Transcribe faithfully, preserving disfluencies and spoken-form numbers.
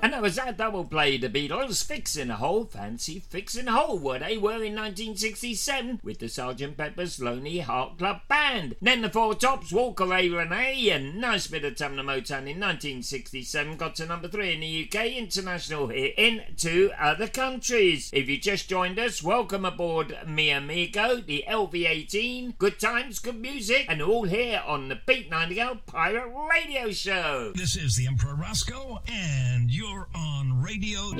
And that was our double play, the Beatles, Fixin' a Hole, fancy fixin' a hole, where they were in nineteen sixty-seven with the Sergeant Pepper's Lonely Heart Club Band. Then the Four Tops, Walk Away Renee, a nice bit of Tamla Motown in nineteen sixty-seven, got to number three in the U K, international hit in two other countries. If you just joined us, welcome aboard Mi Amigo, the L V eighteen, good times, good music, and all here on the Beat Nightingale Pirate Radio Show. This is the Emperor Roscoe, and you're on Radio